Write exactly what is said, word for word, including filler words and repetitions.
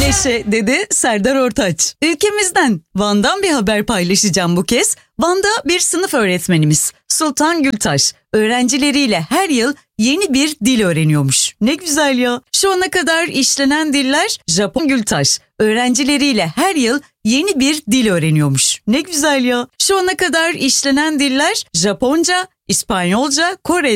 Yaşa dedi Serdar Ortaç. Ülkemizden, Van'dan bir haber paylaşacağım bu kez. Van'da bir sınıf öğretmenimiz Sultan Gültaş öğrencileriyle her yıl yeni bir dil öğreniyormuş. Ne güzel ya. Şu ana kadar işlenen diller Japon Gültaş öğrencileriyle her yıl yeni bir dil öğreniyormuş. Ne güzel ya. Şu ana kadar işlenen diller Japonca, İspanyolca, Korece,